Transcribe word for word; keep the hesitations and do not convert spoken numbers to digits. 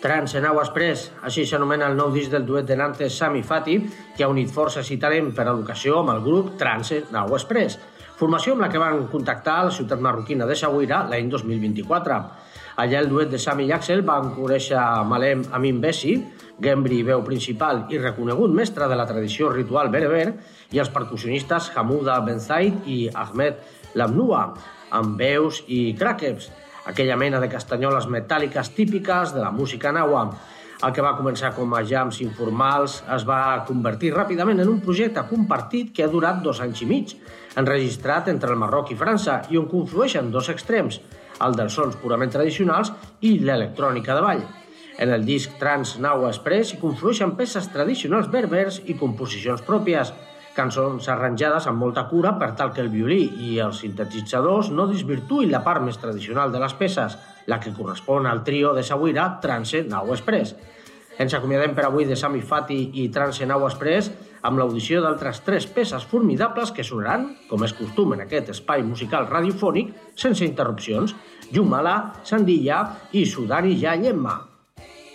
Trance Now Express, així s'anomena el nou disc del duet de Nantes Sami Fati, que ha unit forces i talent per a l'ocasió amb el grup Trance Now Express, formació amb la que van contactar a la ciutat marroquina de Essaouira l'any dos mil vint-i-quatre. Allà el duet de Sami i Axel van conèixer Malem Amin Bessi, Gembri, veu principal i reconegut mestre de la tradició ritual bereber, i els percussionistes Hamouda Ben Zaid i Ahmed Lamnoua, amb veus i craqueps, aquella mena de castanyoles metàl·liques típiques de la música naua. El que va començar com a jams informals es va convertir ràpidament en un projecte compartit que ha durat dos anys i mig, enregistrat entre el Marroc i França i on conflueixen dos extrems, el dels sons purament tradicionals i l'electrònica de ball. En el disc Trance Now Express hi conflueixen peces tradicionals berbers i composicions pròpies, cançons arranjades amb molta cura per tal que el violí i els sintetitzadors no desvirtuïn la part més tradicional de les peces, la que correspon al trio de Essaouira Trance Now Express. Ens acomiadem per avui de Sami Fati i Trance Now Express amb l'audició d'altres tres peces formidables que sonaran, com és costum en aquest espai musical radiofònic, sense interrupcions: Jumala, Sandilla i Sudani Ya Yemma.